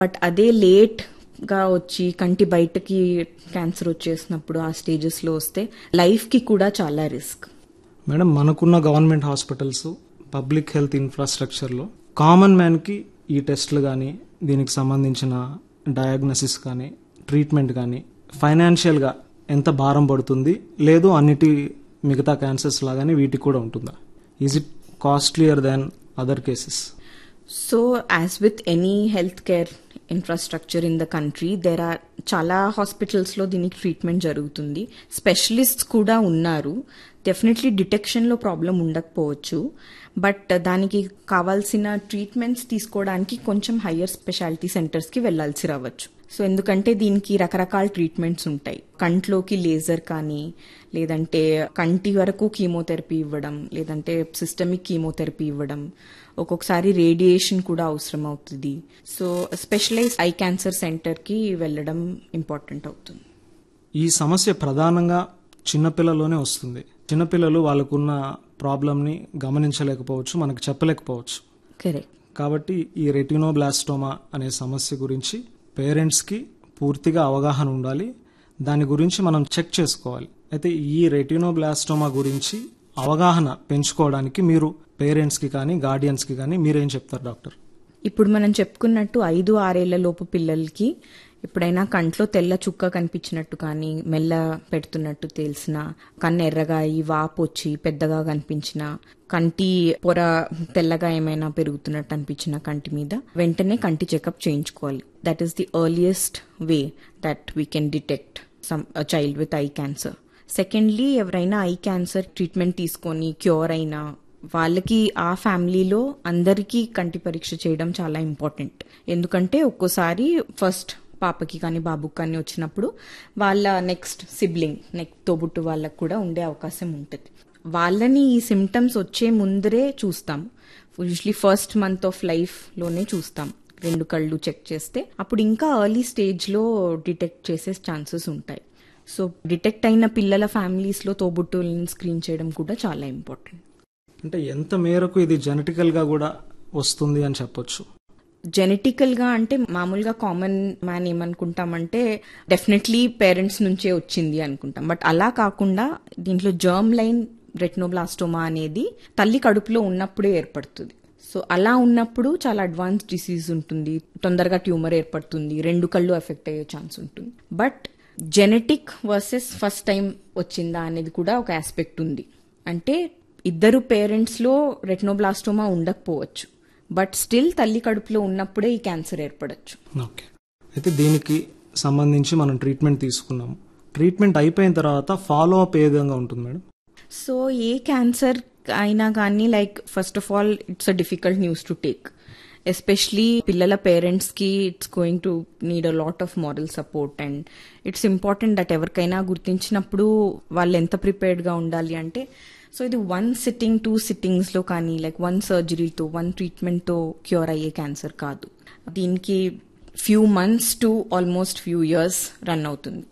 But అదే late గా వచ్చి కంటి బయటకి క్యాన్సర్ వచ్చేసినప్పుడు ఆ స్టేజెస్ లో వస్తే లైఫ్ కి కూడా చాలా రిస్క్. మేడం, మనకున్న government hospitals, public health ఇన్ఫ్రాస్ట్రక్చర్లో common మ్యాన్కి ఈ టెస్ట్లు కానీ, దీనికి సంబంధించిన డయాగ్నోసిస్ కానీ, ట్రీట్మెంట్ కానీ ఫైనాన్షియల్గా ఎంత భారం పడుతుంది, లేదు అన్నిటి మిగతా క్యాన్సర్స్ లాగానే వీటికి కూడా ఉంటుందా? Is it costlier than other cases? So as with any health care infrastructure in the country, there are చాలా హాస్పిటల్స్ లో దీనికి ట్రీట్మెంట్ జరుగుతుంది. స్పెషలిస్ట్స్ కూడా ఉన్నారు. డెఫినెట్లీ డిటెక్షన్ లో ప్రాబ్లం ఉండకపోవచ్చు, బట్ దానికి కావాల్సిన ట్రీట్మెంట్స్ తీసుకోవడానికి కొంచెం హయ్యర్ స్పెషాలిటీ సెంటర్స్ కి వెళ్లాల్సి రావచ్చు. సో ఎందుకంటే దీనికి రకరకాల ట్రీట్మెంట్స్ ఉంటాయి. కంట్లోకి లేజర్ కానీ, లేదంటే కంటి వరకు కీమోథెరపీ ఇవ్వడం, లేదంటే సిస్టమిక్ కీమోథెరపీ ఇవ్వడం, ఒక్కొక్కసారి రేడియేషన్ కూడా అవసరం అవుతుంది. So specialise eye cancer centre కి వెళ్ళడం ఇంపార్టెంట్ అవుతుంది. ఈ సమస్య ప్రధానంగా చిన్నపిల్లలోనే వస్తుంది. చిన్నపిల్లలు వాళ్ళకున్న ప్రాబ్లంని గమనించలేకపోవచ్చు, మనకు చెప్పలేకపోవచ్చు. కరెక్ట్. కాబట్టి ఈ రెటినోబ్లాస్టోమా అనే సమస్య గురించి పేరెంట్స్కి పూర్తిగా అవగాహన ఉండాలి. దాని గురించి మనం చెక్ చేసుకోవాలి. అయితే ఈ రెటినోబ్లాస్టోమా గురించి అవగాహన పెంచుకోవడానికి మీరు పేరెంట్స్కి కానీ, గార్డియన్స్కి కానీ మీరేం చెప్తారు డాక్టర్? ఇప్పుడు మనం చెప్పుకున్నట్టు 5-6 లోపు పిల్లలకి ఎప్పుడైనా కంట్లో తెల్ల చుక్క కనిపించినట్టు కానీ, మెల్ల పెడుతున్నట్టు తెలిసిన, కన్ను ఎర్రగా ఈ వాపు వచ్చి పెద్దగా కనిపించిన, కంటి పొర తెల్లగా ఏమైనా పెరుగుతున్నట్టు అనిపించిన కంటి మీద వెంటనే కంటి చెకప్ చేయించుకోవాలి. That is the earliest way that we can detect child with eye cancer. Secondly, ఎవరైనా ఐ క్యాన్సర్ ట్రీట్మెంట్ తీసుకొని క్యూర్ అయినా వాళ్ళకి ఆ ఫ్యామిలీలో అందరికీ కంటి పరీక్ష చేయడం చాలా ఇంపార్టెంట్. ఎందుకంటే ఒక్కోసారి ఫస్ట్ పాపకి కానీ బాబుకి కానీ వచ్చినప్పుడు వాళ్ళ నెక్స్ట్ సిబ్లింగ్, తోబుట్టు వాళ్ళకు కూడా ఉండే అవకాశం ఉంటుంది. వాళ్ళని ఈ సిమ్టమ్స్ వచ్చే ముందరే చూస్తాం. Usually first month of life లోనే చూస్తాం. 2 కళ్ళు చెక్ చేస్తే అప్పుడు ఇంకా ఎర్లీ స్టేజ్ లో డిటెక్ట్ చేసే ఛాన్సెస్ ఉంటాయి. సో డిటెక్ట్ అయిన పిల్లల ఫ్యామిలీస్ లో తోబుట్టువులను స్క్రీన్ చేయడం కూడా చాలా ఇంపార్టెంట్. అంటే ఎంత మేరకు ఇది జెనెటికల్ గా కూడా వస్తుంది అని చెప్పొచ్చు? జెనెటికల్ గా అంటే మామూలుగా కామన్ మ్యాన్ ఏమనుకుంటామంటే డెఫినెట్లీ పేరెంట్స్ నుంచే వచ్చింది అనుకుంటాం. బట్ అలా కాకుండా దీంట్లో జర్మ్ లైన్ రెటినోబ్లాస్టోమా అనేది తల్లి కడుపులో ఉన్నప్పుడే ఏర్పడుతుంది. సో అలా ఉన్నప్పుడు చాలా అడ్వాన్స్ డిసీజ్ ఉంటుంది, తొందరగా ట్యూమర్ ఏర్పడుతుంది, 2 కళ్ళు ఎఫెక్ట్ అయ్యే ఛాన్స్ ఉంటుంది. But genetic versus first time వచ్చిందా అనేది కూడా ఒక ఆస్పెక్ట్ ఉంది. అంటే ఇద్దరు పేరెంట్స్ లో రెటినోబ్లాస్టోమా ఉండకపోవచ్చు, బట్ స్టిల్ తల్లి కడుపులో ఉన్నప్పుడే ఈ క్యాన్సర్ ఏర్పడచ్చు. ఓకే. అయితే దీనికి సంబంధించి మనం ట్రీట్మెంట్ తీసుకున్నాము. ట్రీట్మెంట్ అయిపోయిన తర్వాత ఫాలో అప్ ఏ విధంగా ఉంటుంది మేడం? సో ఏ క్యాన్సర్ అయినా కానీ first of all it's a difficult news to take. Especially పిల్లల పేరెంట్స్ కి it's going to need a lot of moral support and it's important that ఎవరికైనా గుర్తించినప్పుడు వాళ్ళు ఎంత ప్రిపేర్డ్ గా ఉండాలి అంటే, సో ఇది 1 సిట్టింగ్ 2 సిట్టింగ్స్ లో కానీ 1 సర్జరీతో 1 ట్రీట్మెంట్ తో క్యూర్ అయ్యే క్యాన్సర్ కాదు. దీనికి few months to almost few years run అవుతుంది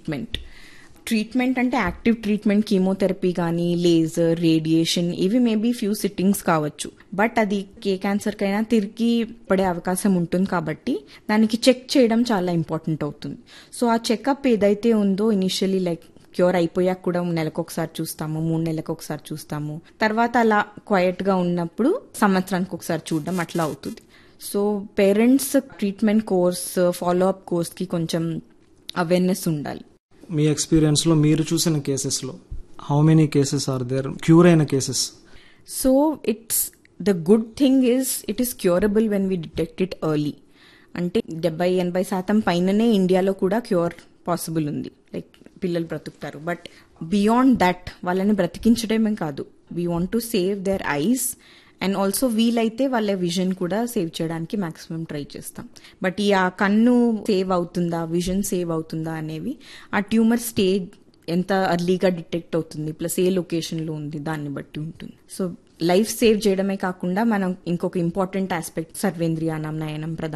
ట్రీట్మెంట్ అంటే యాక్టివ్ ట్రీట్మెంట్, కీమోథెరపీ కానీ, లేజర్, రేడియేషన్, ఇవి మేబీ ఫ్యూ సిట్టింగ్స్ కావచ్చు. బట్ అది ఏ క్యాన్సర్ కైనా తిరిగి పడే అవకాశం ఉంటుంది కాబట్టి దానికి చెక్ చేయడం చాలా ఇంపార్టెంట్ అవుతుంది. సో ఆ చెకప్ ఏదైతే ఉందో ఇనిషియలీ క్యూర్ అయిపోయాక కూడా నెలకొకసారి చూస్తాము, 3 నెలలకు ఒకసారి చూస్తాము, తర్వాత అలా క్వైట్ గా ఉన్నప్పుడు సంవత్సరానికి ఒకసారి చూడడం అట్లా అవుతుంది. So parents treatment course, follow up course కి కొంచెం అవేర్నెస్ ఉండాలి. మీ ఎక్స్పీరియన్స్ లో మీరు చూసిన కేసెస్ లో how many cases are there cure అయిన cases? So it's the good thing is it is curable when we detect it early. అంటే 70-80% పైననే ఇండియాలో కూడా క్యూర్ పాసిబుల్ ఉంది. పిల్లలు బ్రతుకుతారు. బట్ బియాండ్ దట్ వాళ్ళని బ్రతికించడమే కాదు, we want to save there ice and also వీలైతే వాళ్ళ విజన్ కూడా సేవ్ చేయడానికి మాక్సిమం ట్రై చేస్తాం. బట్ ఆ కన్ను సేవ్ అవుతుందా, విజన్ సేవ్ అవుతుందా అనేవి ఆ ట్యూమర్ స్టేజ్ ఎంత అర్లీగా డిటెక్ట్ అవుతుంది, ప్లస్ ఏ లొకేషన్ లో ఉంది దాన్ని బట్టి ఉంటుంది. సో లైఫ్ సేవ్ చేయడమే కాకుండా మనం ఇంకొక ఇంపార్టెంట్ ఆస్పెక్ట్ సర్వేంద్రియానం నయనం ప్రధాన